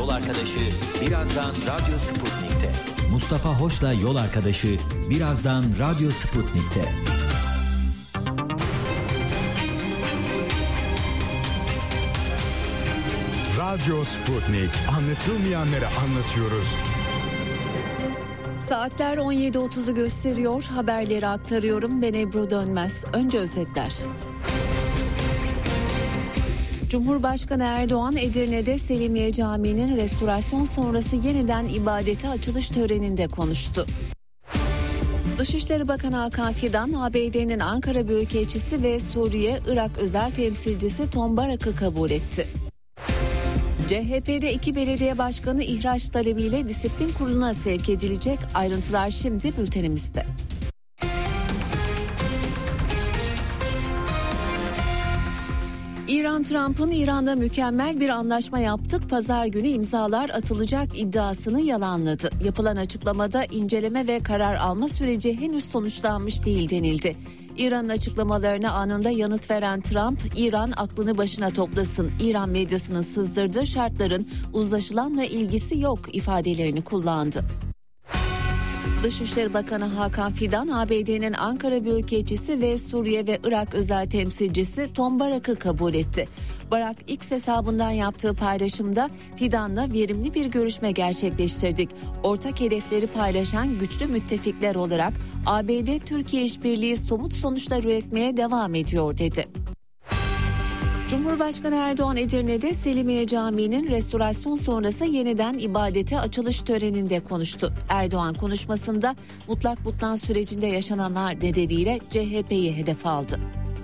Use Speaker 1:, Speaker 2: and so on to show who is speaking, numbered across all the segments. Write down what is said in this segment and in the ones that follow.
Speaker 1: yol arkadaşı birazdan Radyo Sputnik'te.
Speaker 2: Mustafa Hoş'la yol arkadaşı birazdan Radyo Sputnik'te.
Speaker 3: Radyo Sputnik. Anlatılmayanları anlatıyoruz.
Speaker 4: Saatler 17.30'u gösteriyor. Haberleri aktarıyorum. Ben Ebru Dönmez. Önce özetler. Cumhurbaşkanı Erdoğan Edirne'de Selimiye Camii'nin restorasyon sonrası yeniden ibadete açılış töreninde konuştu. Dışişleri Bakanı Hakan Fidan, ABD'nin Ankara Büyükelçisi ve Suriye, Irak özel temsilcisi Tom Barak'ı kabul etti. CHP'de 2 belediye başkanı ihraç talebiyle disiplin kuruluna sevk edilecek. Ayrıntılar şimdi bültenimizde. Trump'ın İran'da mükemmel bir anlaşma yaptık, pazar günü imzalar atılacak iddiasını yalanladı. Yapılan açıklamada inceleme ve karar alma süreci henüz sonuçlanmış değil denildi. İran'ın açıklamalarına anında yanıt veren Trump, İran aklını başına toplasın, İran medyasının sızdırdığı şartların uzlaşılanla ilgisi yok ifadelerini kullandı. Dışişleri Bakanı Hakan Fidan, ABD'nin Ankara Büyükelçisi ve Suriye ve Irak özel temsilcisi Tom Barak'ı kabul etti. Barak X hesabından yaptığı paylaşımda Fidan'la verimli bir görüşme gerçekleştirdik. Ortak hedefleri paylaşan güçlü müttefikler olarak ABD-Türkiye işbirliği somut sonuçlar üretmeye devam ediyor dedi. Cumhurbaşkanı Erdoğan Edirne'de Selimiye Camii'nin restorasyon sonrası yeniden ibadete açılış töreninde konuştu. Erdoğan konuşmasında mutlak butlan sürecinde yaşananlar nedeniyle CHP'yi hedef aldı.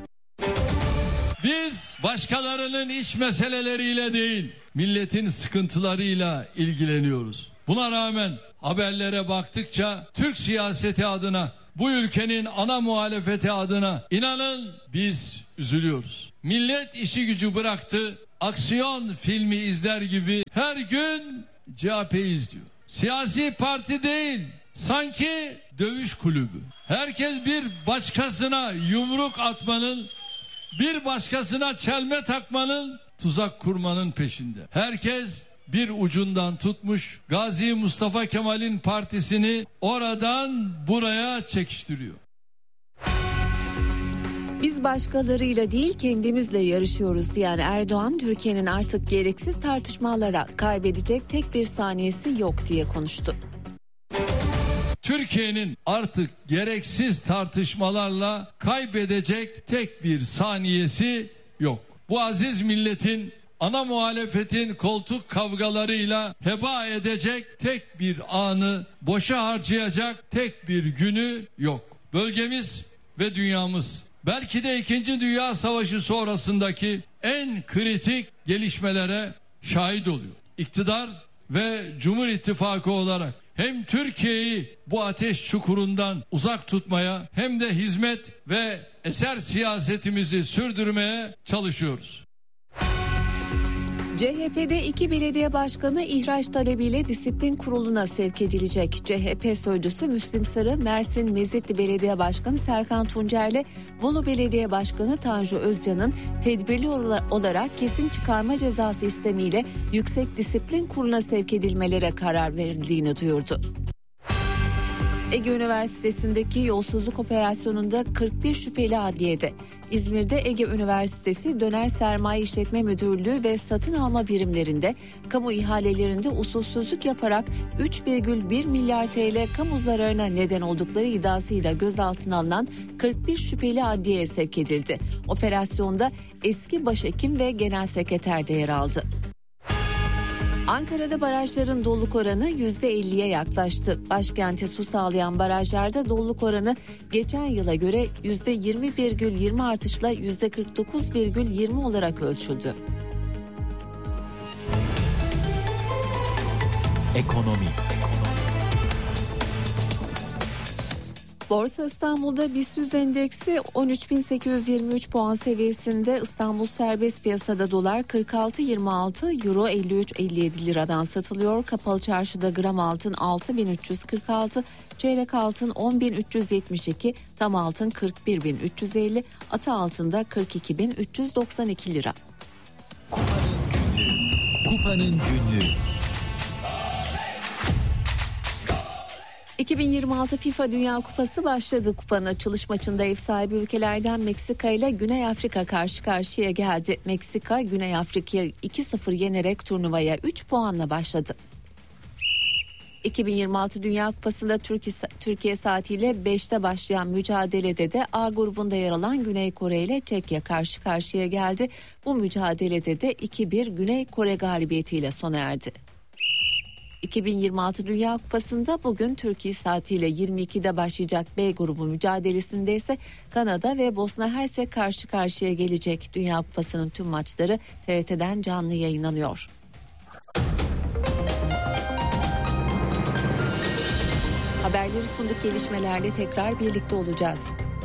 Speaker 5: Biz başkalarının iç meseleleriyle değil, milletin sıkıntılarıyla ilgileniyoruz. Buna rağmen haberlere baktıkça Türk siyaseti adına, bu ülkenin ana muhalefeti adına inanın biz üzülüyoruz. Millet işi gücü bıraktı, aksiyon filmi izler gibi her gün CHP'yi izliyor. Siyasi parti değil, sanki dövüş kulübü. Herkes bir başkasına yumruk atmanın, bir başkasına çelme takmanın, tuzak kurmanın peşinde. Herkes bir ucundan tutmuş Gazi Mustafa Kemal'in partisini oradan buraya çekiştiriyor.
Speaker 4: Biz başkalarıyla değil kendimizle yarışıyoruz diyen Erdoğan, Türkiye'nin artık gereksiz tartışmalara kaybedecek tek bir saniyesi yok diye konuştu.
Speaker 5: Türkiye'nin artık gereksiz tartışmalarla kaybedecek tek bir saniyesi yok. Bu aziz milletin ana muhalefetin koltuk kavgalarıyla heba edecek tek bir anı, boşa harcayacak tek bir günü yok. Bölgemiz ve dünyamız belki de 2. Dünya Savaşı sonrasındaki en kritik gelişmelere şahit oluyor. İktidar ve Cumhur İttifakı olarak hem Türkiye'yi bu ateş çukurundan uzak tutmaya hem de hizmet ve eser siyasetimizi sürdürmeye çalışıyoruz.
Speaker 4: CHP'de 2 belediye başkanı ihraç talebiyle disiplin kuruluna sevk edilecek. CHP sözcüsü Müslim Sarı, Mersin Mezitli Belediye Başkanı Serkan Tuncer'le Bolu Belediye Başkanı Tanju Özcan'ın tedbirli olarak kesin çıkarma cezası istemiyle Yüksek Disiplin Kurulu'na sevk edilmelere karar verildiğini duyurdu. Ege Üniversitesi'ndeki yolsuzluk operasyonunda 41 şüpheli adliyede. İzmir'de Ege Üniversitesi Döner Sermaye İşletme Müdürlüğü ve satın alma birimlerinde kamu ihalelerinde usulsüzlük yaparak 3,1 milyar TL kamu zararına neden oldukları iddiasıyla gözaltına alınan 41 şüpheli adliyeye sevk edildi. Operasyonda eski başhekim ve genel sekreter de yer aldı. Ankara'da barajların doluluk oranı %50'ye yaklaştı. Başkente su sağlayan barajlarda doluluk oranı geçen yıla göre %20,20 artışla %49,20 olarak ölçüldü.
Speaker 2: Ekonomi.
Speaker 4: Borsa İstanbul'da BIST 100 endeksi 13.823 puan seviyesinde. İstanbul serbest piyasada dolar 46.26, euro 53.57 liradan satılıyor. Kapalı çarşıda gram altın 6.346, çeyrek altın 10.372, tam altın 41.350, ata altında 42.392 lira.
Speaker 2: Kupanın günlüğü.
Speaker 4: 2026 FIFA Dünya Kupası başladı. Kupanın açılış maçında ev sahibi ülkelerden Meksika ile Güney Afrika karşı karşıya geldi. Meksika, Güney Afrika'yı 2-0 yenerek turnuvaya 3 puanla başladı. 2026 Dünya Kupası'nda Türkiye saatiyle 5'te başlayan mücadelede de A grubunda yer alan Güney Kore ile Çekya karşı karşıya geldi. Bu mücadelede de 2-1 Güney Kore galibiyetiyle sona erdi. 2026 Dünya Kupası'nda bugün Türkiye saatiyle 22'de başlayacak B grubu mücadelesinde ise Kanada ve Bosna Hersek karşı karşıya gelecek. Dünya Kupası'nın tüm maçları TRT'den canlı yayınlanıyor. Haberleri sunduk, gelişmelerle tekrar birlikte olacağız.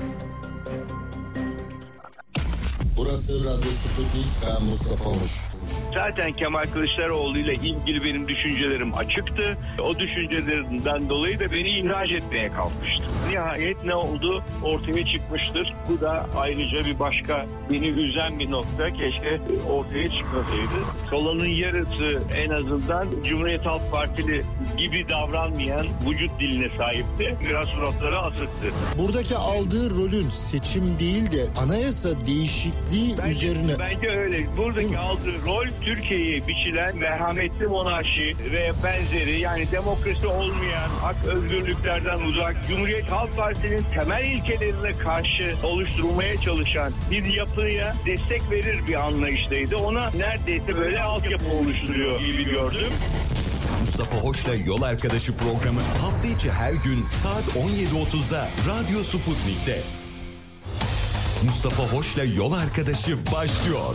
Speaker 6: Burası Radyo Sputnik, ben Mustafa Hoş.
Speaker 7: Zaten Kemal Kılıçdaroğlu ile ilgili benim düşüncelerim açıktı. O düşüncelerinden dolayı da beni ihraç etmeye kalkmıştı. Nihayet ne oldu? Ortaya çıkmıştır. Bu da ayrıca bir başka beni üzen bir nokta. Keşke ortaya çıkmasaydı. Salonun yarısı en azından Cumhuriyet Halk Partili gibi davranmayan vücut diline sahipti. Biraz suratları asıktı.
Speaker 6: Buradaki aldığı rolün seçim değil de anayasa değişikliği üzerine...
Speaker 7: Bence öyle. Buradaki aldığı rol Türkiye'ye biçilen merhametli monarşi ve benzeri, yani demokrasi olmayan, hak özgürlüklerden uzak, Cumhuriyet Halk Partisi'nin temel ilkelerine karşı oluşturulmaya çalışan bir yapıya destek verir bir anlayıştaydı. Ona neredeyse böyle altyapı oluşturuyor gibi gördüm.
Speaker 8: Mustafa Hoş'la Yol Arkadaşı programı hafta içi her gün saat 17.30'da Radyo Sputnik'te. Mustafa Hoş'la Yol Arkadaşı başlıyor.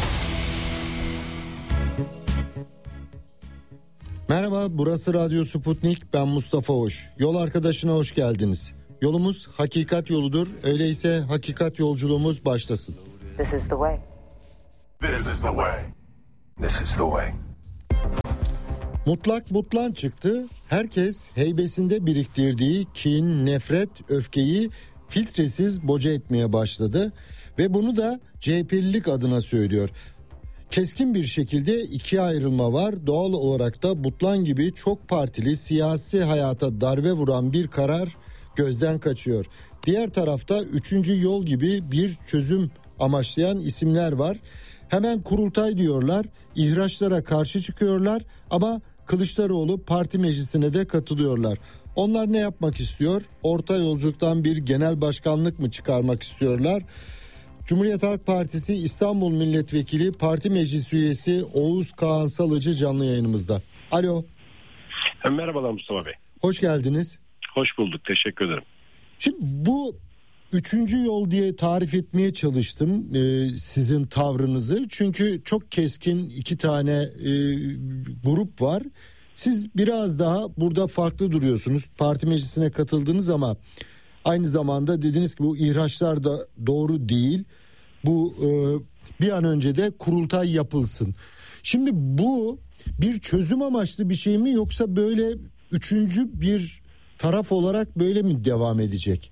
Speaker 6: Merhaba, burası Radyo Sputnik, ben Mustafa Hoş. Yol Arkadaşı'na hoş geldiniz. Yolumuz hakikat yoludur, öyleyse hakikat yolculuğumuz başlasın.
Speaker 9: This is the way.
Speaker 10: This is the way. This is the way.
Speaker 6: Mutlak butlan çıktı. Herkes heybesinde biriktirdiği kin, nefret, öfkeyi filtresiz boca etmeye başladı. Ve bunu da CHP'lilik adına söylüyor. Keskin bir şekilde ikiye ayrılma var. Doğal olarak da butlan gibi çok partili siyasi hayata darbe vuran bir karar gözden kaçıyor. Diğer tarafta 3. yol gibi bir çözüm amaçlayan isimler var. Hemen kurultay diyorlar, ihraçlara karşı çıkıyorlar ama Kılıçdaroğlu parti meclisine de katılıyorlar. Onlar ne yapmak istiyor? Orta yolculuktan bir genel başkanlık mı çıkarmak istiyorlar? Cumhuriyet Halk Partisi İstanbul Milletvekili Parti Meclis Üyesi Oğuz Kağan Salıcı canlı yayınımızda. Alo.
Speaker 11: Merhabalar Mustafa Bey.
Speaker 6: Hoş geldiniz.
Speaker 11: Hoş bulduk, teşekkür ederim.
Speaker 6: Şimdi bu 3. yol diye tarif etmeye çalıştım sizin tavrınızı. Çünkü çok keskin iki tane grup var. Siz biraz daha burada farklı duruyorsunuz. Parti meclisine katıldınız ama aynı zamanda dediniz ki bu ihraçlar da doğru değil. Bu bir an önce de kurultay yapılsın. Şimdi bu bir çözüm amaçlı bir şey mi, yoksa böyle 3. bir taraf olarak böyle mi devam edecek?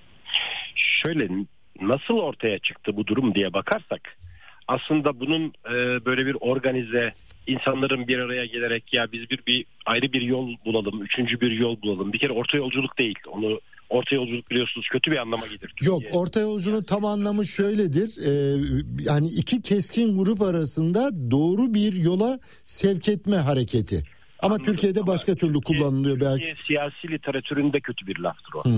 Speaker 11: Şöyle, nasıl ortaya çıktı bu durum diye bakarsak aslında bunun böyle bir organize, insanların bir araya gelerek ya biz bir ayrı bir yol bulalım, 3. bir yol bulalım. Bir kere orta yolculuk değil. Onu orta yolculuk biliyorsunuz kötü bir anlama gelir.
Speaker 6: Yok, orta yolculuğun tam anlamı şöyledir. Yani iki keskin grup arasında doğru bir yola sevk etme hareketi. Ama anladım, Türkiye'de başka türlü kullanılıyor belki.
Speaker 11: Türkiye siyasi literatüründe kötü bir laftır o.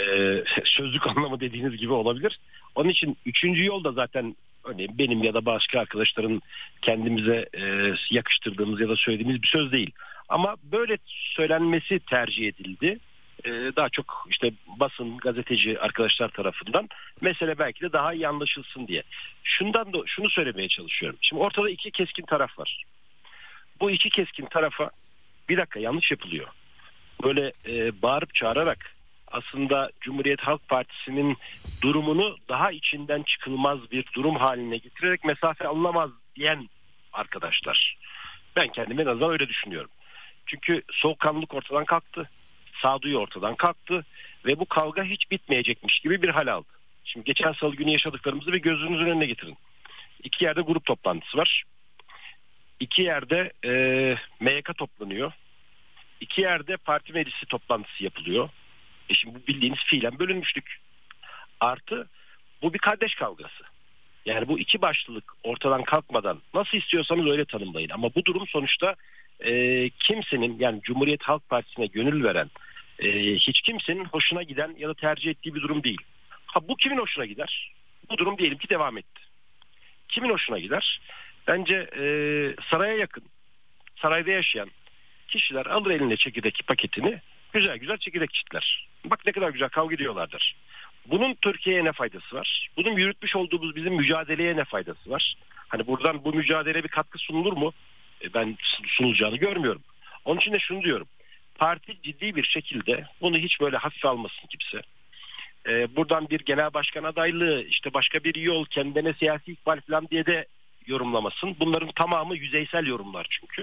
Speaker 11: Sözlük anlamı dediğiniz gibi olabilir. Onun için 3. yol da zaten örneğin benim ya da başka arkadaşların kendimize yakıştırdığımız ya da söylediğimiz bir söz değil. Ama böyle söylenmesi tercih edildi. Daha çok işte basın, gazeteci arkadaşlar tarafından, mesele belki de daha iyi anlaşılsın diye. Şunu söylemeye çalışıyorum. Şimdi ortada iki keskin taraf var. Bu iki keskin tarafa bir dakika yanlış yapılıyor. Böyle bağırıp çağırarak aslında Cumhuriyet Halk Partisi'nin durumunu daha içinden çıkılmaz bir durum haline getirerek mesafe alınamaz diyen arkadaşlar. Ben kendime en azından öyle düşünüyorum. Çünkü soğukkanlılık ortadan kalktı. Sağduyu ortadan kalktı ve bu kavga hiç bitmeyecekmiş gibi bir hal aldı. Şimdi geçen salı günü yaşadıklarımızı bir gözünüzün önüne getirin. 2 yerde grup toplantısı var. 2 yerde MYK toplanıyor. 2 yerde parti meclisi toplantısı yapılıyor. Şimdi bu bildiğiniz fiilen bölünmüşlük. Artı bu bir kardeş kavgası. Yani bu iki başlılık ortadan kalkmadan nasıl istiyorsanız öyle tanımlayın. Ama bu durum sonuçta kimsenin, yani Cumhuriyet Halk Partisi'ne gönül veren hiç kimsenin hoşuna giden ya da tercih ettiği bir durum değil. Bu kimin hoşuna gider? Bu durum diyelim ki devam etti. Kimin hoşuna gider? Bence saraya yakın, sarayda yaşayan kişiler alır eline çekirdek paketini, güzel güzel çekirdek çitler. Bak ne kadar güzel kavga ediyorlardır. Bunun Türkiye'ye ne faydası var? Bunun yürütmüş olduğumuz bizim mücadeleye ne faydası var? Hani buradan bu mücadeleye bir katkı sunulur mu? Ben sunulacağını görmüyorum. Onun için de şunu diyorum. Parti ciddi bir şekilde bunu hiç böyle hafife almasın kimse. Buradan bir genel başkan adaylığı, işte başka bir yol, kendine siyasi ikbal falan diye de yorumlamasın. Bunların tamamı yüzeysel yorumlar çünkü.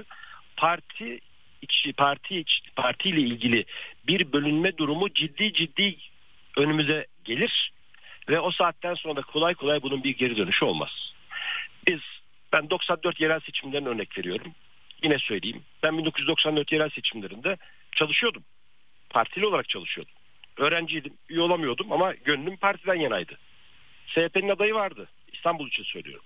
Speaker 11: Partiyle ilgili bir bölünme durumu ciddi önümüze gelir ve o saatten sonra da kolay kolay bunun bir geri dönüşü olmaz. Ben 94 yerel seçimlerine örnek veriyorum. Yine söyleyeyim. Ben 1994 yerel seçimlerinde çalışıyordum. Partili olarak çalışıyordum. Öğrenciydim, üye olamıyordum ama gönlüm partiden yanaydı. CHP'nin adayı vardı. İstanbul için söylüyorum.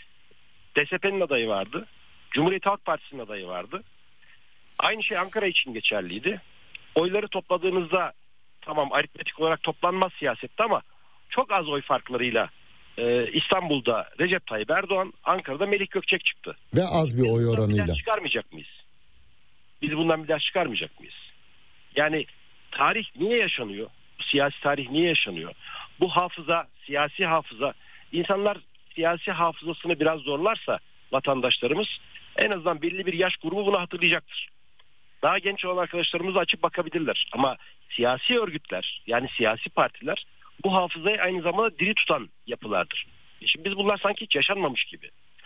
Speaker 11: DSP'nin adayı vardı. Cumhuriyet Halk Partisi'nin adayı vardı. Aynı şey Ankara için geçerliydi. Oyları topladığınızda tamam aritmetik olarak toplanmaz siyasette ama çok az oy farklarıyla İstanbul'da Recep Tayyip Erdoğan, Ankara'da Melih Gökçek çıktı.
Speaker 6: Ve az bir oy oranıyla.
Speaker 11: Bir ders çıkarmayacak mıyız? Biz bundan bir ders çıkarmayacak mıyız? Yani tarih niye yaşanıyor? Bu siyasi tarih niye yaşanıyor? Bu hafıza, siyasi hafıza, insanlar siyasi hafızasını biraz zorlarsa vatandaşlarımız en azından belli bir yaş grubu bunu hatırlayacaktır. Daha genç olan arkadaşlarımız açıp bakabilirler. Ama siyasi örgütler, yani siyasi partiler bu hafızayı aynı zamanda diri tutan yapılardır. Şimdi biz bunlar sanki hiç yaşanmamış gibi.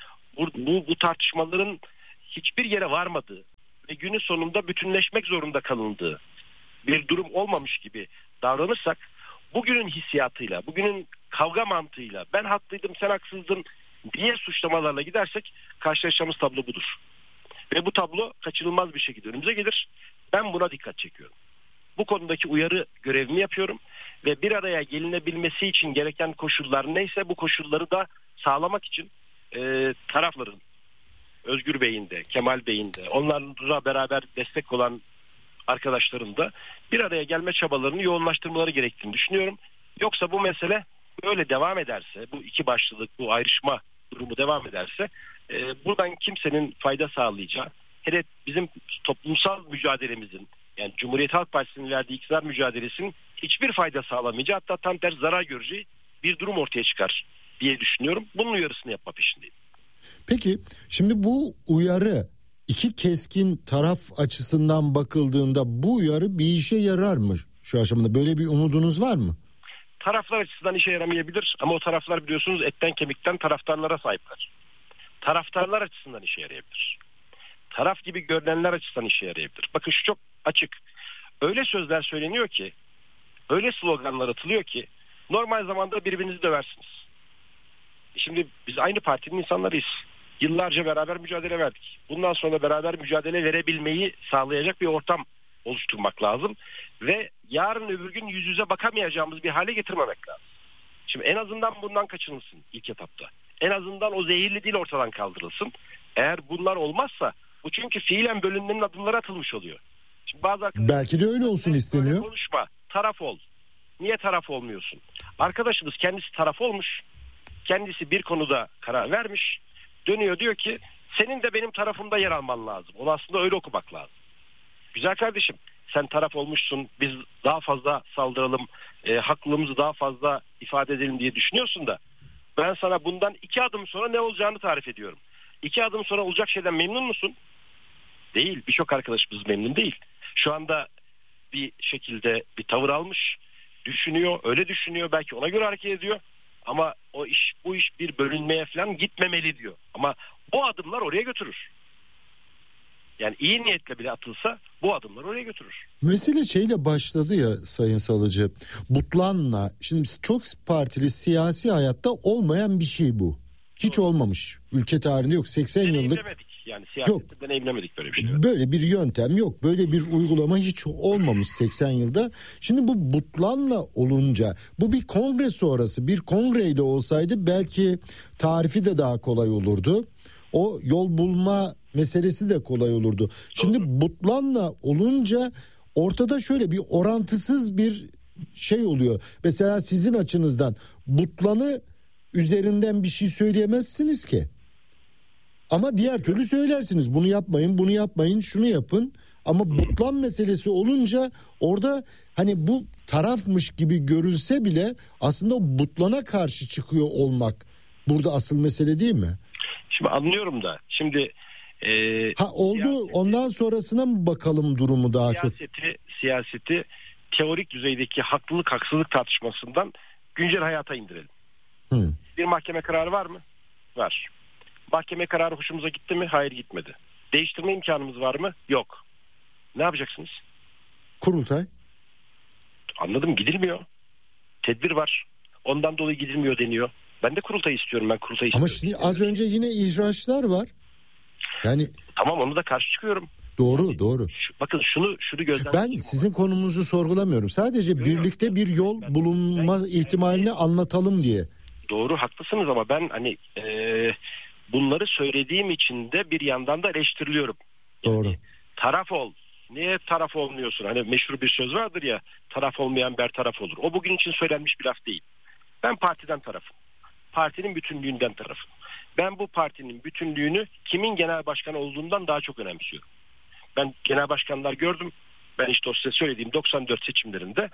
Speaker 11: Bu tartışmaların hiçbir yere varmadığı ve günün sonunda bütünleşmek zorunda kalındığı bir durum olmamış gibi davranırsak, bugünün hissiyatıyla, bugünün kavga mantığıyla ben haklıydım sen haksızdın diye suçlamalarla gidersek karşılaşacağımız tablo budur. Ve bu tablo kaçınılmaz bir şekilde önümüze gelir. Ben buna dikkat çekiyorum. Bu konudaki uyarı görevimi yapıyorum ve bir araya gelinebilmesi için gereken koşullar neyse bu koşulları da sağlamak için tarafların, Özgür Bey'in de, Kemal Bey'in de, onlarla beraber destek olan arkadaşların da bir araya gelme çabalarını yoğunlaştırmaları gerektiğini düşünüyorum. Yoksa bu mesele böyle devam ederse, bu iki başlılık, bu ayrışma durumu devam ederse buradan kimsenin fayda sağlayacağı, hele bizim toplumsal mücadelemizin, yani Cumhuriyet Halk Partisi'nin verdiği iktidar mücadelesinin hiçbir fayda sağlamayacağı, hatta tam tersi zarar göreceği bir durum ortaya çıkar diye düşünüyorum. Bunun uyarısını yapma peşindeyim.
Speaker 6: Peki şimdi bu uyarı iki keskin taraf açısından bakıldığında bu uyarı bir işe yarar mı şu aşamada? Böyle bir umudunuz var mı?
Speaker 11: Taraflar açısından işe yaramayabilir ama o taraflar biliyorsunuz etten kemikten taraftarlara sahipler. Taraftarlar açısından işe yarayabilir. Taraf gibi görünenler açısından işe yarayabilir. Bakın şu çok açık. Öyle sözler söyleniyor ki, öyle sloganlar atılıyor ki normal zamanda birbirinizi döversiniz. Şimdi biz aynı partinin insanlarıyız. Yıllarca beraber mücadele verdik. Bundan sonra beraber mücadele verebilmeyi sağlayacak bir ortam oluşturmak lazım. Ve yarın öbür gün yüz yüze bakamayacağımız bir hale getirmemek lazım. Şimdi en azından bundan kaçınılsın ilk etapta. En azından o zehirli dil ortadan kaldırılsın. Eğer bunlar olmazsa, bu çünkü fiilen bölünmenin adımları atılmış oluyor. Şimdi bazı
Speaker 6: belki de öyle olsun isteniyor.
Speaker 11: Konuşma, taraf ol. Niye taraf olmuyorsun? Arkadaşımız kendisi taraf olmuş. Kendisi bir konuda karar vermiş. Dönüyor diyor ki senin de benim tarafımda yer alman lazım. Onu aslında öyle okumak lazım. Güzel kardeşim, sen taraf olmuşsun, biz daha fazla saldıralım, haklılığımızı daha fazla ifade edelim diye düşünüyorsun da ben sana bundan 2 adım sonra ne olacağını tarif ediyorum. 2 adım sonra olacak şeyden memnun musun? Değil. Birçok arkadaşımız memnun değil. Şu anda bir şekilde bir tavır almış, düşünüyor, öyle düşünüyor, belki ona göre hareket ediyor. Ama bu iş bir bölünmeye falan gitmemeli diyor. Ama bu adımlar oraya götürür. Yani iyi niyetle bile atılsa bu adımlar oraya götürür.
Speaker 6: Mesele şeyle başladı ya Sayın Salıcı. Butlan'la. Şimdi çok partili siyasi hayatta olmayan bir şey bu. Hiç olmamış. Ülke tarihinde yok. 80 yıllık.
Speaker 11: Yani siyasette deneyimlemedik böyle bir şey.
Speaker 6: Böyle bir yöntem yok. Böyle bir uygulama hiç olmamış 80 yılda. Şimdi bu butlanla olunca, bu bir kongre sonrası, bir kongreyle olsaydı belki tarifi de daha kolay olurdu. O yol bulma meselesi de kolay olurdu. Şimdi butlanla olunca ortada şöyle bir orantısız bir şey oluyor. Mesela sizin açınızdan butlanı üzerinden bir şey söyleyemezsiniz ki. Ama diğer türlü söylersiniz. Bunu yapmayın, bunu yapmayın, şunu yapın. Ama butlan meselesi olunca orada hani bu tarafmış gibi görülse bile aslında o butlana karşı çıkıyor olmak burada asıl mesele değil mi?
Speaker 11: Şimdi anlıyorum da. Şimdi
Speaker 6: oldu, ondan sonrasına mı bakalım durumu daha çok?
Speaker 11: Siyaseti teorik düzeydeki haklılık haksızlık tartışmasından güncel hayata indirelim. Bir mahkeme kararı var mı? Var. Mahkeme kararı hoşumuza gitti mi? Hayır, gitmedi. Değiştirme imkanımız var mı? Yok. Ne yapacaksınız?
Speaker 6: Kurultay.
Speaker 11: Anladım, gidilmiyor. Tedbir var. Ondan dolayı gidilmiyor deniyor. Ben de kurultay istiyorum. Ben kurultay istiyorum.
Speaker 6: Ama şimdi az önce yine ihraçlar var. Yani
Speaker 11: tamam, onu da karşı çıkıyorum.
Speaker 6: Doğru.
Speaker 11: Bakın şunu gözden
Speaker 6: ben sizin konumunuzu sorgulamıyorum. Sadece birlikte bir yol bulunma ihtimalini anlatalım diye.
Speaker 11: Doğru, haklısınız ama ben hani bunları söylediğim için de bir yandan da eleştiriliyorum.
Speaker 6: Doğru.
Speaker 11: Yani, taraf ol. Niye taraf olmuyorsun? Hani meşhur bir söz vardır ya, taraf olmayan bertaraf olur. O bugün için söylenmiş bir laf değil. Ben partiden tarafım. Partinin bütünlüğünden tarafım. Ben bu partinin bütünlüğünü kimin genel başkanı olduğundan daha çok önemsiyorum. Ben genel başkanlar gördüm. Ben işte o size söylediğim 94 seçimlerinde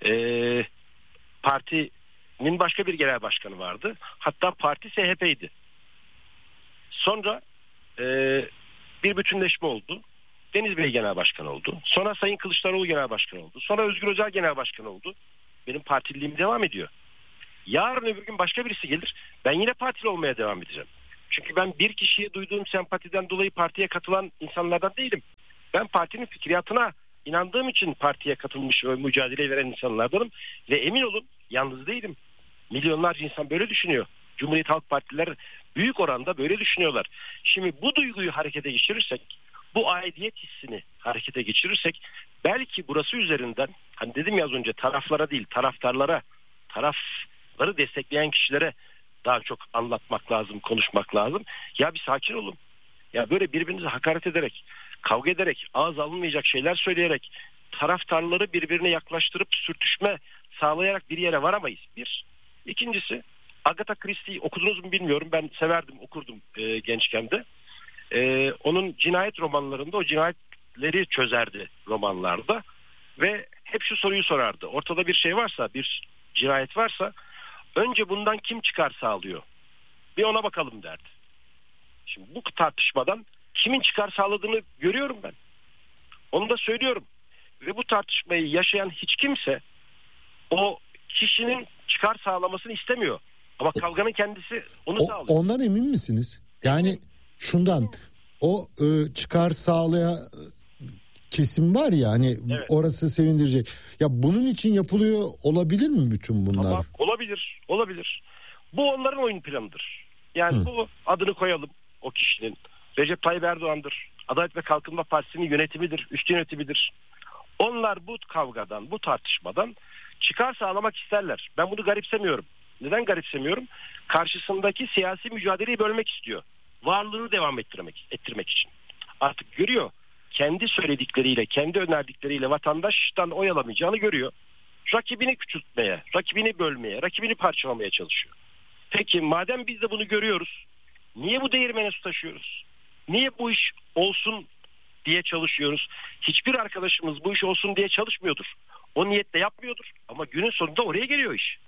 Speaker 11: partinin başka bir genel başkanı vardı. Hatta parti SHP'ydi. Sonra bir bütünleşme oldu. Deniz Bey genel başkan oldu. Sonra Sayın Kılıçdaroğlu genel başkan oldu. Sonra Özgür Özel genel başkan oldu. Benim partililiğim devam ediyor. Yarın öbür gün başka birisi gelir. Ben yine partili olmaya devam edeceğim. Çünkü ben bir kişiye duyduğum sempatiden dolayı partiye katılan insanlardan değilim. Ben partinin fikriyatına inandığım için partiye katılmış ve mücadele veren insanlardanım. Ve emin olun, yalnız değilim. Milyonlarca insan böyle düşünüyor. Cumhuriyet Halk Partiler büyük oranda böyle düşünüyorlar. Şimdi bu duyguyu harekete geçirirsek, bu aidiyet hissini harekete geçirirsek, belki burası üzerinden, hani dedim ya az önce, taraflara değil taraftarlara, tarafları destekleyen kişilere daha çok anlatmak lazım, konuşmak lazım. Ya bir sakin olun. Ya böyle birbirinize hakaret ederek, kavga ederek, ağız alınmayacak şeyler söyleyerek, taraftarları birbirine yaklaştırıp sürtüşme sağlayarak bir yere varamayız. Bir. İkincisi, Agatha Christie'yi okudunuz mu bilmiyorum. Ben severdim, okurdum gençken de. Onun cinayet romanlarında o cinayetleri çözerdi romanlarda. Ve hep şu soruyu sorardı. Ortada bir şey varsa, bir cinayet varsa önce bundan kim çıkar sağlıyor? Bir ona bakalım derdi. Şimdi bu tartışmadan kimin çıkar sağladığını görüyorum ben. Onu da söylüyorum. Ve bu tartışmayı yaşayan hiç kimse o kişinin çıkar sağlamasını istemiyor. Ama kavganın kendisi onu sağlıyor.
Speaker 6: Ondan emin misiniz? Yani şundan, o çıkar sağlayan kesim var ya hani, evet, orası sevindirecek. Ya bunun için yapılıyor olabilir mi bütün bunlar?
Speaker 11: Ama olabilir. Bu onların oyun planıdır. Yani bu adını koyalım o kişinin. Recep Tayyip Erdoğan'dır. Adalet ve Kalkınma Partisi'nin yönetimidir, üst yönetimidir. Onlar bu kavgadan, bu tartışmadan çıkar sağlamak isterler. Ben bunu garipsemiyorum. Neden garipsemiyorum? Karşısındaki siyasi mücadeleyi bölmek istiyor. Varlığını devam ettirmek için. Artık görüyor. Kendi söyledikleriyle, kendi önerdikleriyle vatandaştan oy alamayacağını görüyor. Rakibini küçültmeye, rakibini bölmeye, rakibini parçalamaya çalışıyor. Peki madem biz de bunu görüyoruz, niye bu değirmene su taşıyoruz? Niye bu iş olsun diye çalışıyoruz? Hiçbir arkadaşımız bu iş olsun diye çalışmıyordur. O niyetle yapmıyordur. Ama günün sonunda oraya geliyor iş.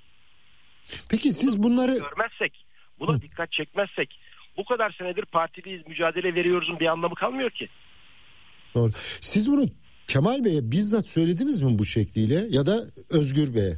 Speaker 6: Peki siz bunları
Speaker 11: görmezsek, buna dikkat çekmezsek, bu kadar senedir partiliyiz, mücadele veriyoruzun bir anlamı kalmıyor ki.
Speaker 6: Doğru. Siz bunu Kemal Bey'e bizzat söylediniz mi bu şekliyle ya da Özgür Bey'e?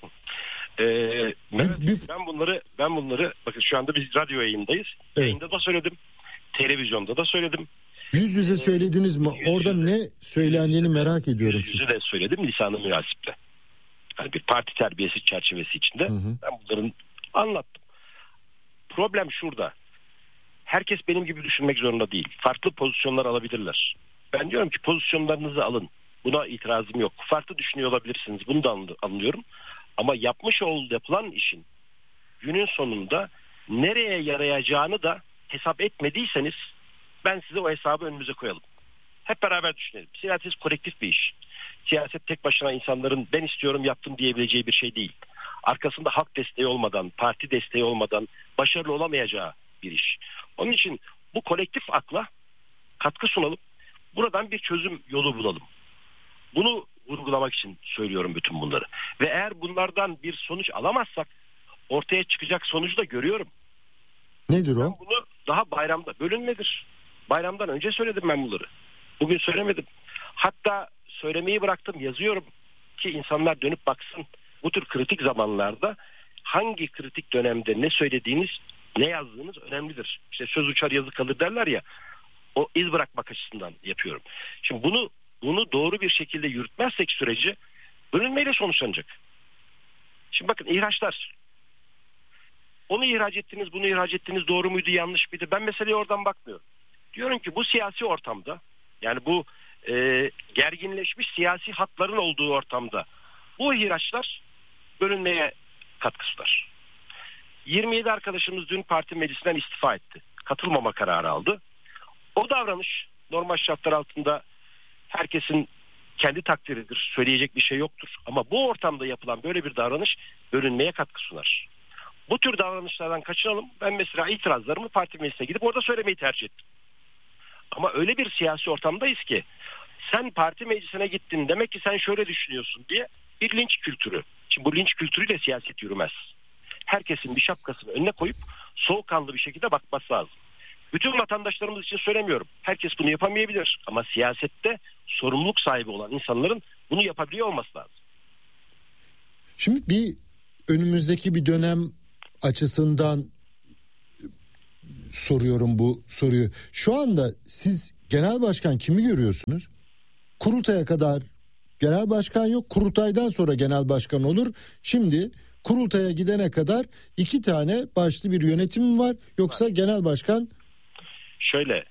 Speaker 11: Ben bunları bakın şu anda biz radyo yayındayız. Evet. Yayında da söyledim. Televizyonda da söyledim.
Speaker 6: Yüz yüze söylediniz mi? Orada ne söylendiğini merak ediyorum.
Speaker 11: Yüz yüze de söyledim, lisan-ı münasiple. Yani bir parti terbiyesi çerçevesi içinde ben bunların anlattım. Problem şurada. herkes benim gibi düşünmek zorunda değil. Farklı pozisyonlar alabilirler. Ben diyorum ki pozisyonlarınızı alın. Buna itirazım yok. Farklı düşünüyor olabilirsiniz. Bunu da anlıyorum. Ama yapılan işin günün sonunda nereye yarayacağını da hesap etmediyseniz ben size o hesabı önümüze koyalım. Hep beraber düşünelim. Siyaset kolektif bir iş. Siyaset tek başına insanların ben istiyorum yaptım diyebileceği bir şey değil. Arkasında halk desteği olmadan, parti desteği olmadan başarılı olamayacağı bir iş. Onun için bu kolektif akla katkı sunalım. Buradan bir çözüm yolu bulalım. Bunu vurgulamak için söylüyorum bütün bunları. Ve eğer bunlardan bir sonuç alamazsak ortaya çıkacak sonucu da görüyorum.
Speaker 6: Nedir o?
Speaker 11: Ben bunu daha bayramda bölünmedir. Bayramdan önce söyledim ben bunları. Bugün söylemedim. Hatta söylemeyi bıraktım, yazıyorum ki insanlar dönüp baksın. Bu tür kritik zamanlarda hangi kritik dönemde ne söylediğiniz, ne yazdığınız önemlidir. İşte söz uçar yazı kalır derler ya. O iz bırakmak açısından yapıyorum. Şimdi bunu doğru bir şekilde yürütmezsek süreci bölünmeyle sonuçlanacak. Şimdi bakın ihraçlar. Onu ihraç ettiniz, bunu ihraç ettiniz, doğru muydu, yanlış mıydı? Ben meseleye oradan bakmıyorum. Diyorum ki bu siyasi ortamda, yani bu gerginleşmiş siyasi hatların olduğu ortamda bu ihraçlar bölünmeye katkı sunar. 27 arkadaşımız dün parti meclisinden istifa etti. Katılmama kararı aldı. O davranış normal şartlar altında herkesin kendi takdiridir. Söyleyecek bir şey yoktur. Ama bu ortamda yapılan böyle bir davranış bölünmeye katkı sunar. Bu tür davranışlardan kaçınalım. Ben mesela itirazlarımı parti meclisine gidip orada söylemeyi tercih ettim. Ama öyle bir siyasi ortamdayız ki sen parti meclisine gittin demek ki sen şöyle düşünüyorsun diye bir linç kültürü. Şimdi bu linç kültürüyle siyaset yürümez. Herkesin bir şapkasını önüne koyup soğukkanlı bir şekilde bakması lazım. Bütün vatandaşlarımız için söylemiyorum. Herkes bunu yapamayabilir. Ama siyasette sorumluluk sahibi olan insanların bunu yapabiliyor olması lazım.
Speaker 6: Şimdi bir önümüzdeki bir dönem açısından soruyorum bu soruyu. Şu anda siz genel başkan kimi görüyorsunuz? Kurultaya kadar genel başkan yok. Kurultaydan sonra genel başkan olur. Şimdi kurultaya gidene kadar 2 tane başlı bir yönetim var. Yoksa genel başkan...
Speaker 11: Şöyle,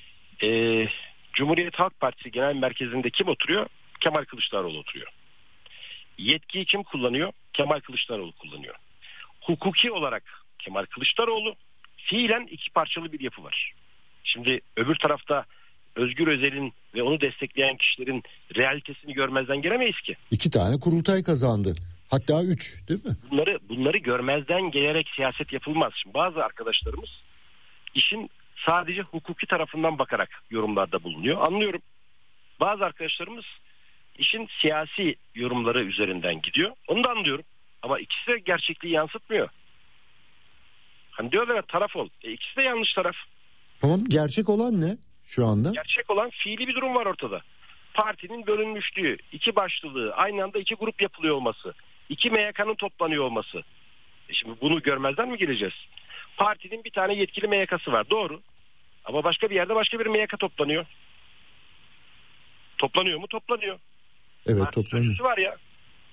Speaker 11: Cumhuriyet Halk Partisi Genel Merkezi'nde kim oturuyor? Kemal Kılıçdaroğlu oturuyor. Yetkiyi kim kullanıyor? Kemal Kılıçdaroğlu kullanıyor. Hukuki olarak Kemal Kılıçdaroğlu, fiilen 2 parçalı bir yapı var. Şimdi öbür tarafta Özgür Özel'in ve onu destekleyen kişilerin realitesini görmezden gelemeyiz ki.
Speaker 6: 2 tane kurultay kazandı. Hatta 3 değil mi?
Speaker 11: Bunları görmezden gelerek siyaset yapılmaz. Şimdi bazı arkadaşlarımız işin sadece hukuki tarafından bakarak yorumlarda bulunuyor. Anlıyorum. Bazı arkadaşlarımız işin siyasi yorumları üzerinden gidiyor. Onu da anlıyorum. Ama ikisi de gerçekliği yansıtmıyor. Hani diyorlar ya taraf ol. İkisi de yanlış taraf.
Speaker 6: Tamam, gerçek olan ne şu anda?
Speaker 11: Gerçek olan fiili bir durum var ortada. Partinin bölünmüşlüğü, 2 başlılığı, aynı anda 2 grup yapılıyor olması, 2 MYK'nın toplanıyor olması. Şimdi bunu görmezden mi geleceğiz? Partinin bir tane yetkili MYK'sı var, doğru. Ama başka bir yerde başka bir MYK toplanıyor. Toplanıyor mu? Toplanıyor.
Speaker 6: Evet,
Speaker 11: parti
Speaker 6: toplanıyor.
Speaker 11: Sözcüsü var ya.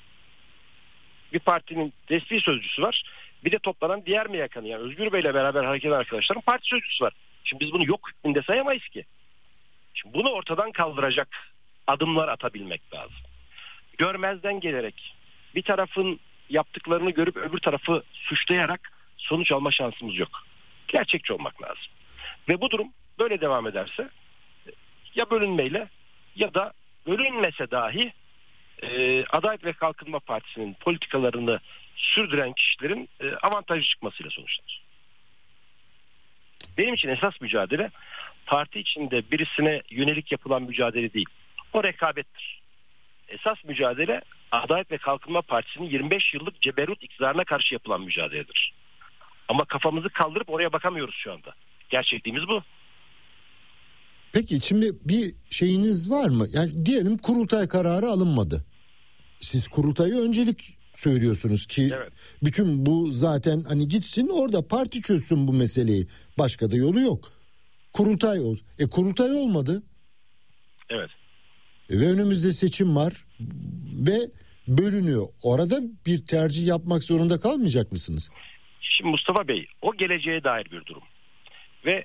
Speaker 11: Bir partinin resmi sözcüsü var. Bir de toplanan diğer MYK'nın, yani Özgür Bey'le beraber hareket eden arkadaşların parti sözcüsü var. Şimdi biz bunu yok hükmünde sayamayız ki. Şimdi bunu ortadan kaldıracak adımlar atabilmek lazım. Görmezden gelerek bir tarafın yaptıklarını görüp öbür tarafı suçlayarak sonuç alma şansımız yok. Gerçekçi olmak lazım. Ve bu durum böyle devam ederse ya bölünmeyle ya da bölünmese dahi Adalet ve Kalkınma Partisi'nin politikalarını sürdüren kişilerin avantajlı çıkmasıyla sonuçlanır. Benim için esas mücadele parti içinde birisine yönelik yapılan mücadele değil. O rekabettir. Esas mücadele Adalet ve Kalkınma Partisi'nin 25 yıllık ceberut iktidarına karşı yapılan mücadeledir. Ama kafamızı kaldırıp oraya bakamıyoruz şu anda. Gerçekliğimiz bu.
Speaker 6: Peki şimdi bir şeyiniz var mı? Yani diyelim kurultay kararı alınmadı. Siz kurultayı öncelik söylüyorsunuz ki evet. Bütün bu zaten hani gitsin orada parti çözsün bu meseleyi. Başka da yolu yok. Kurultay oldu. Kurultay olmadı.
Speaker 11: Evet.
Speaker 6: Ve önümüzde seçim var ve bölünüyor. Orada bir tercih yapmak zorunda kalmayacak mısınız?
Speaker 11: Şimdi Mustafa Bey, o geleceğe dair bir durum. Ve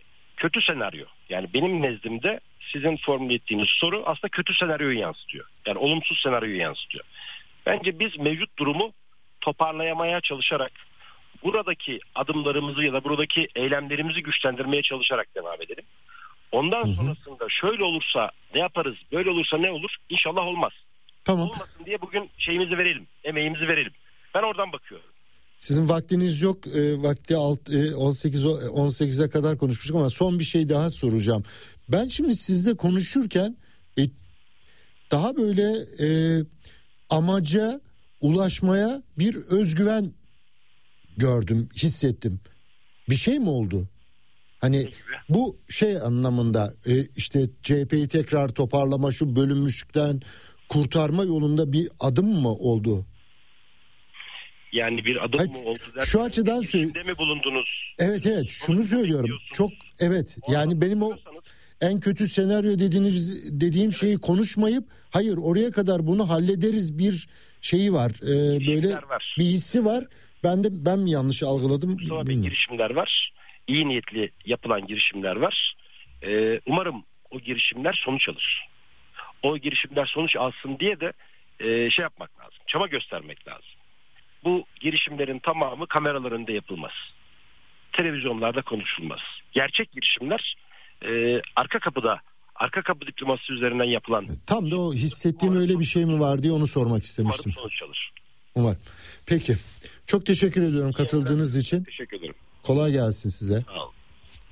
Speaker 11: kötü senaryo. Yani benim nezdimde sizin formüle ettiğiniz soru aslında kötü senaryoyu yansıtıyor. Yani olumsuz senaryoyu yansıtıyor. Bence biz mevcut durumu toparlayamaya çalışarak, buradaki adımlarımızı ya da buradaki eylemlerimizi güçlendirmeye çalışarak devam edelim. Ondan sonrasında şöyle olursa ne yaparız, böyle olursa ne olur? İnşallah olmaz.
Speaker 6: Tamam.
Speaker 11: Olmasın diye bugün şeyimizi verelim, emeğimizi verelim. Ben oradan bakıyorum.
Speaker 6: Sizin vaktiniz yok. Vakti 18'e kadar konuşmuştuk ama son bir şey daha soracağım. Ben şimdi sizle konuşurken daha böyle amaca ulaşmaya bir özgüven gördüm, hissettim. Bir şey mi oldu? Hani bu şey anlamında işte CHP'yi tekrar toparlama, şu bölünmüşlükten kurtarma yolunda bir adım mı oldu?
Speaker 11: Yani bir adım mı oldu derken,
Speaker 6: şu açıdan
Speaker 11: girişimde mi bulundunuz?
Speaker 6: Evet şunu söylüyorum. Çok yani benim o en kötü senaryo dediğim şeyi konuşmayıp hayır oraya kadar bunu hallederiz bir şeyi var. Böyle
Speaker 11: var.
Speaker 6: Bir hissi var. Ben mi yanlış algıladım?
Speaker 11: Girişimler var. İyi niyetli yapılan girişimler var. Umarım o girişimler sonuç alır. O girişimler sonuç alsın diye de şey yapmak lazım. Çaba göstermek lazım. Bu girişimlerin tamamı kameralar önünde yapılmaz. Televizyonlarda konuşulmaz. Gerçek girişimler arka kapı diplomasisi üzerinden yapılan.
Speaker 6: Tam da o hissettiğim öyle bir şey mi var diye onu sormak istemiştim.
Speaker 11: Umarım sonuç alır.
Speaker 6: Umarım. Peki. Çok teşekkür ediyorum katıldığınız için.
Speaker 11: Teşekkür ederim.
Speaker 6: Kolay gelsin size.
Speaker 11: Sağ olun.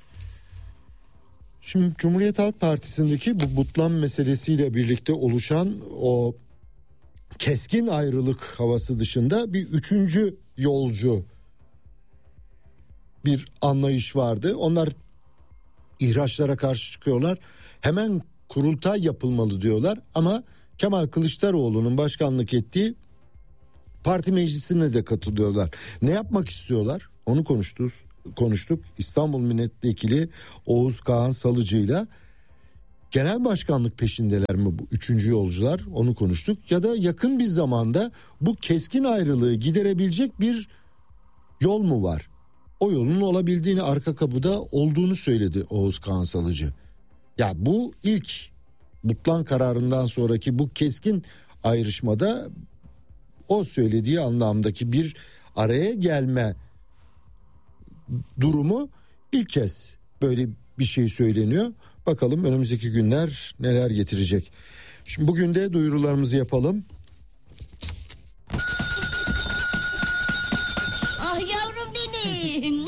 Speaker 6: Şimdi Cumhuriyet Halk Partisi'ndeki bu butlan meselesiyle birlikte oluşan o keskin ayrılık havası dışında bir üçüncü yolcu bir anlayış vardı. Onlar ihraçlara karşı çıkıyorlar. Hemen kurultay yapılmalı diyorlar ama Kemal Kılıçdaroğlu'nun başkanlık ettiği parti meclisine de katılıyorlar. Ne yapmak istiyorlar? Onu konuştuk. İstanbul Milletvekili Oğuz Kağan Salıcı'yla genel başkanlık peşindeler mi bu üçüncü yolcular? Onu konuştuk. Ya da yakın bir zamanda bu keskin ayrılığı giderebilecek bir yol mu var? O yolun olabildiğini arka kapıda olduğunu söyledi Oğuz Kağan Salıcı. Ya bu ilk butlan kararından sonraki bu keskin ayrışmada o söylediği anlamdaki bir araya gelme durumu ilk kez böyle bir şey söyleniyor. Bakalım önümüzdeki günler neler getirecek. Şimdi bugün de duyurularımızı yapalım.
Speaker 9: Ah yavrum benim.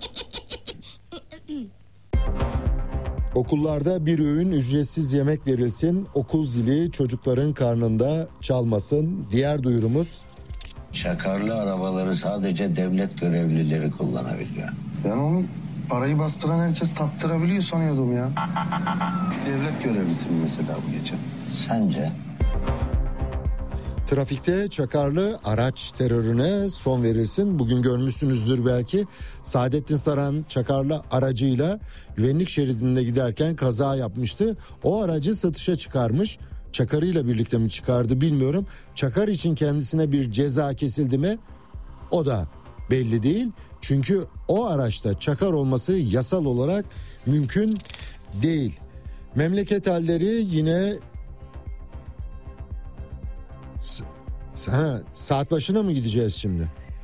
Speaker 6: Okullarda bir öğün ücretsiz yemek verilsin. Okul zili çocukların karnında çalmasın. Diğer duyurumuz.
Speaker 12: Çakarlı arabaları sadece devlet görevlileri kullanabiliyor.
Speaker 13: Ben onu parayı bastıran herkes taktırabiliyor sanıyordum ya. Devlet görevlisi mi mesela bu geçen?
Speaker 12: Sence?
Speaker 6: Trafikte çakarlı araç terörüne son verilsin. Bugün görmüşsünüzdür belki. Saadettin Saran çakarlı aracıyla güvenlik şeridinde giderken kaza yapmıştı. O aracı satışa çıkarmış. Çakarıyla birlikte mi çıkardı bilmiyorum. Çakar için kendisine bir ceza kesildi mi? O da belli değil. Çünkü o araçta çakar olması yasal olarak mümkün değil. Memleket halleri yine saat başına mı gideceğiz şimdi?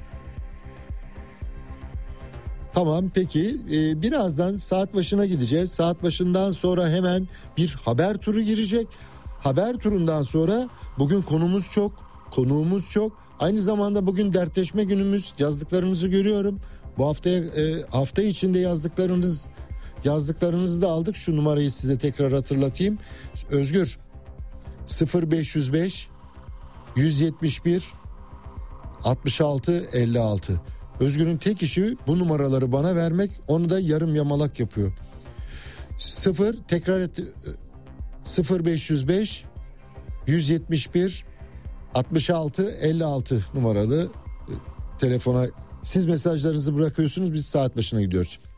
Speaker 6: Tamam peki birazdan saat başına gideceğiz. Saat başından sonra hemen bir haber turu girecek. Haber turundan sonra bugün konuğumuz çok. Aynı zamanda bugün dertleşme günümüz. Yazdıklarınızı görüyorum. Bu hafta içinde yazdıklarınızı da aldık. Şu numarayı size tekrar hatırlatayım. Özgür 0505 171 66 56. Özgür'ün tek işi bu numaraları bana vermek. Onu da yarım yamalak yapıyor. 0505 171 66 56 numaralı telefona siz mesajlarınızı bırakıyorsunuz, biz saat başına gidiyoruz.